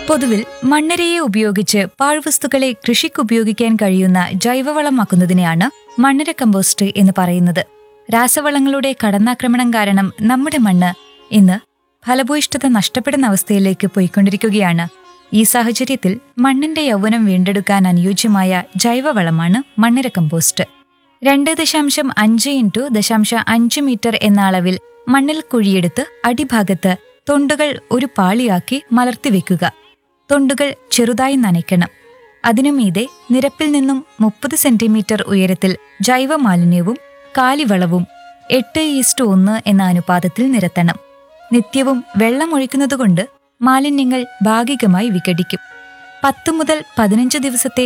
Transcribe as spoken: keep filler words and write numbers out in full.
പൊതുവിൽ മണ്ണരയെ ഉപയോഗിച്ച് പാഴ്വസ്തുക്കളെ കൃഷിക്കുപയോഗിക്കാൻ കഴിയുന്ന ജൈവവളമാക്കുന്നതിനെയാണ് മണ്ണര കമ്പോസ്റ്റ് എന്ന് പറയുന്നത്. രാസവളങ്ങളുടെ കടന്നാക്രമണം കാരണം നമ്മുടെ മണ്ണ് ഇന്ന് ഫലഭൂയിഷ്ഠത നഷ്ടപ്പെടുന്ന അവസ്ഥയിലേക്ക് പോയിക്കൊണ്ടിരിക്കുകയാണ്. ഈ സാഹചര്യത്തിൽ മണ്ണിന്റെ യൗവനം വീണ്ടെടുക്കാൻ അനുയോജ്യമായ ജൈവവളമാണ് മണ്ണര കമ്പോസ്റ്റ്. രണ്ട് ദശാംശം അഞ്ച് ഇൻറ്റു ദശാംശ അഞ്ച് മീറ്റർ എന്ന അളവിൽ മണ്ണിൽ കുഴിയെടുത്ത് അടിഭാഗത്ത് തൊണ്ടുകൾ ഒരു പാളിയാക്കി മലർത്തിവെക്കുക. തൊണ്ടുകൾ ചെറുതായി നനയ്ക്കണം. അതിനുമീതെ നിരപ്പിൽ നിന്നും മുപ്പത് സെന്റിമീറ്റർ ഉയരത്തിൽ ജൈവമാലിന്യവും കാലിവളവും എട്ട് ഈസ്റ്റു ഒന്ന് എന്ന അനുപാതത്തിൽ നിരത്തണം. നിത്യവും വെള്ളമൊഴിക്കുന്നതുകൊണ്ട് മാലിന്യങ്ങൾ ഭാഗികമായി വിഘടിക്കും. പത്ത് മുതൽ പതിനഞ്ച് ദിവസത്തെ